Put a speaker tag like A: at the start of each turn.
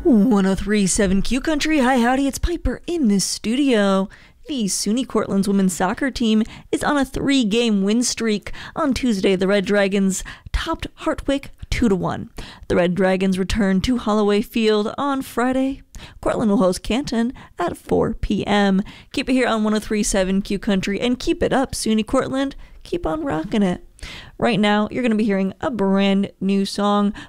A: 1037 Q Country. Hi, howdy, it's Piper in the studio. The SUNY Cortland's women's soccer team is on a 3-game win streak. On Tuesday, the Red Dragons topped Hartwick 2-1. The Red Dragons return to Holloway Field on Friday. Cortland will host Canton at 4 p.m. Keep it here on 1037 Q Country and keep it up, SUNY Cortland. Keep on rocking it. Right now, you're going to be hearing a brand new song